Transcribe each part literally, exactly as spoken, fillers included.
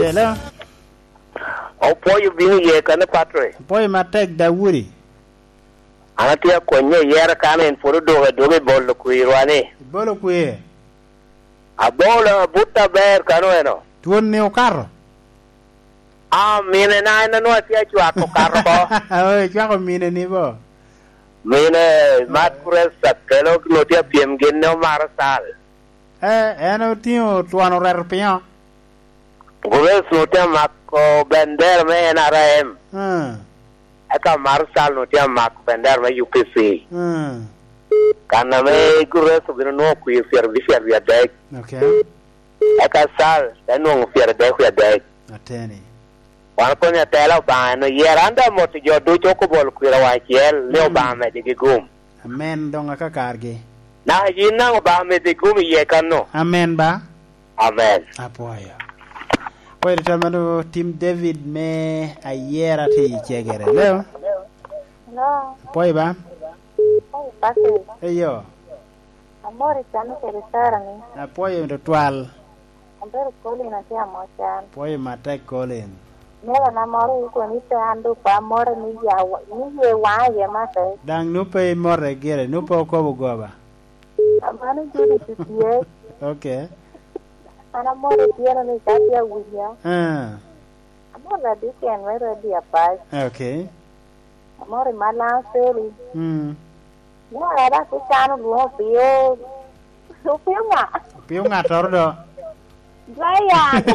hello. O poi bini ye kana patre. Poi matek Dawuri. Anatia kwenye yera kana en foro doge doge bolo kuirwane. Bolo kuye. A bolo butta ber kano eno. Tuon ne o carro. Ah, mine na ina no atia chwa ko carro ko. Oh, chwa ko mine ni bo. Mine mat presa kelo no tia piem gen no marsal. Eh, eno tio tuano rer pian. Gure so tia makko bender me N R M. Hmm. Eka marsal no tia makko bender me U P C. Hmm. Kana me gure so bino no ku service ya dek. Okay. Eka sal tanu fier dek ya dek. Ateni. Wan ko nya tela ba no yeranda mot jo do choko bol ku ra wa kiel le ba me de gum. Amen donga ka karge. Na yina ba me de gum ye kanu. Amen ba. Amen. Apoya. Poi tamano Tim David me ayera ti chegere. Leo. No. Poi ba. Poi pase. Eyo. Amore chano che restaurant. Apoya ndo twal. Ambero koli na tia mochan. Poi matek Colin. Mera na moro ko ni te ando pa moro ni ya ni ye wa ye ma te. Dang nupe more gere nupe ko bugoba. Amano juri tie. Okay. Ana moro tie na ni ka tia wuya. Ah. Amoro di ken mero di apa. Okay. Amore mala seri. Hmm. No era que chano lo pio. Lo pio nga. Pio ngator do. Jaya.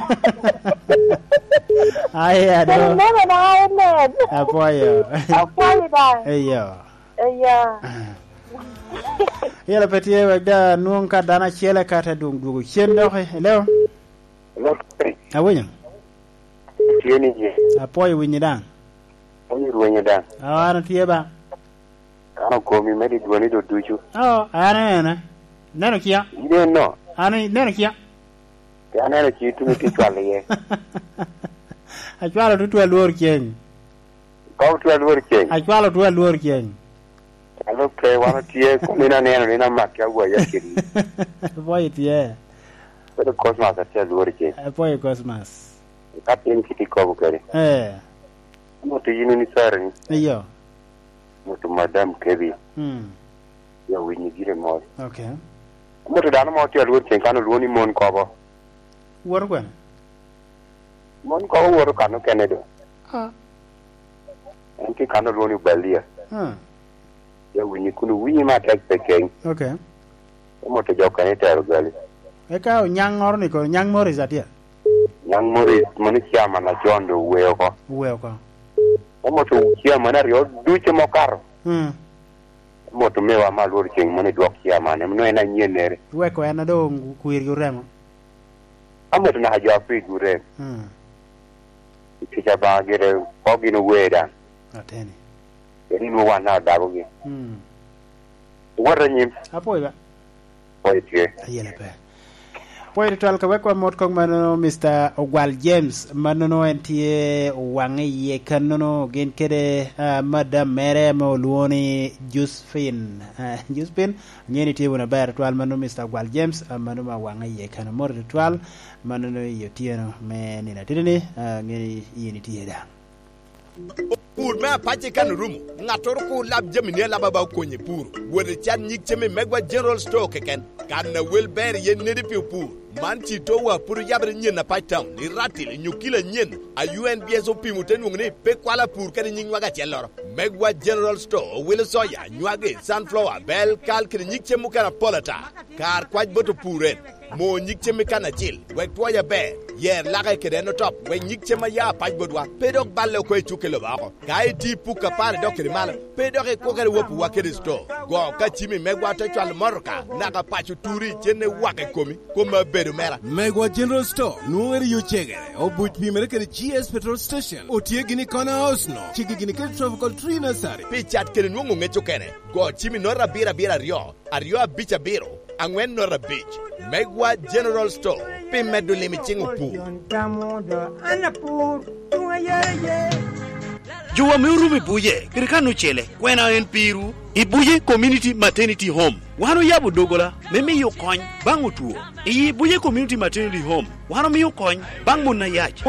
Ai ado. Pero no na ne. Apoyo. Apoyo da. Eyo. Eyo. Yela petie wagda nuonka dana chele kata dung dugu chendo hello. Hello. Awunya. Tieni je. Apoyo winyidang. Oni ruwenye dan. Awana tieba. Kana ko mi medi duani do duchu. Oh, ana ana. Neno kia. Ide no. Ana neno kia. Kana na chi tu mi ti twale ye. Achwalo tu alwor kien. Ko tu alwor kien. Achwalo tu alwor kien. Alo ke wana tie ko mina ne na na makya gwa ya kiri. Boy tie. Pero cosma ka tie alwor kien. Boy cosmas. Ka tin kiti ko bu kare. Eh. Mo to yinu ni sarani. Eyo. Mo to madam kebi. Hmm. Ya winyi gire mo. Okay. Mo to dana mo tie alwor kien kana luoni mon ko bo. Wor gwen. Mon ko wor kana kenedo. Ah. Anki kana luoni balia. Hmm. Ya winyi kunu winyi ma tek pekeng. Okay. Mo to joka ne tero gali. Eka nyang ngor ni ko nyang mori zatia. Yang mori moni chama na jondo weo ko. Weo ko. Mo to chama na rio duche mo karo. Hmm. Mo to mewa ma lor cheng moni dok chama ne no ena nyenere. We ko ena do kuir guremo. Amo to na hajo api gure. Hmm. Kicha ba gere ko gino weda. Ateni. Eni mo wana dago ge. Hmm. Wara nyim. Apoy ba. Oy tie. Ayela pe. Poy ritual ka wekwa mot kong manono Mister Ogwal James manono entie wange ye kanono gen kede uh, Madam Mere mo luoni Josephine uh, Josephine nyeni tie wona ber ritual manono Mister Ogwal James uh, manono wange ye kanono mor ritual manono yotieno me nina tidini uh, ngeni yeni tie da pur me apache kan rumu ngator ku lab jemine laba ba konye pur wori chan nyik cheme megwa general store keken kan na welber ye nedi pi pur man chi to wa pur yabre nyen na paitam ni ratil nyukila nyen a U N B S O P muten ngni pe kwala pur kadi nyin waga chelor megwa general store wil soya nywage sunflower bel kal kadi nyik chemu kana polata kar kwaj boto puren mo nyik cheme kana chil wek toya be yer laga kede no top we nyik chema ya paj bodwa pedok balle ko chukelo bako kai ti puka pare dokere mal pedok e ko kere wopu wakere sto go ka chimi megwa to chwal morka naga pachu turi chene wake komi koma bedo mera megwa general store nuere yo chegere obuch bi mere kere G S petrol station otie gini kona house no chigi gini kere tropical tree nursery pichat kere nungu ngecho kene go chimi nora bira bira rio ario bicha biro angwen nora beach megwa general store pe medo limi chingu pu Juwa miurumi buye, kirikanu chele, kwena en piru, ibuye community maternity home. Wano yabu dogola, memi yu kony, bangu tuo. Iyi buye community maternity home, wano mi yu kony, bang muna yach.